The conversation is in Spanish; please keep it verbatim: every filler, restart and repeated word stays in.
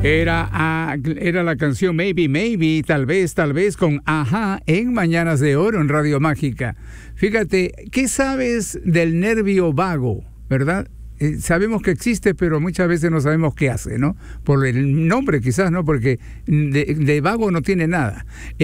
Era, ah, era la canción Maybe, Maybe, tal vez, tal vez, con Ajá en Mañanas de Oro en Radio Mágica. Fíjate, ¿qué sabes del nervio vago, verdad? Eh, sabemos que existe, pero muchas veces no sabemos qué hace, ¿no? Por el nombre quizás, ¿no? Porque de, de vago no tiene nada.